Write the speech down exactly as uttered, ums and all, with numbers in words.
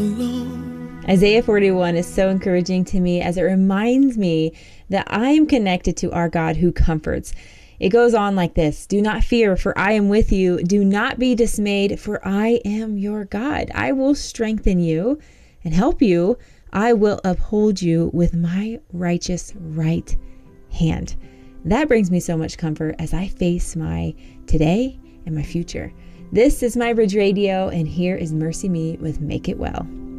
alone. Isaiah forty-one is so encouraging to me as it reminds me that I am connected to our God who comforts. It goes on like this: do not fear, for I am with you. Do not be dismayed, for I am your God. I will strengthen you and help you. I will uphold you with my righteous right hand. That brings me so much comfort as I face my today and my future. This is My Bridge Radio, and here is Mercy Me with Make It Well.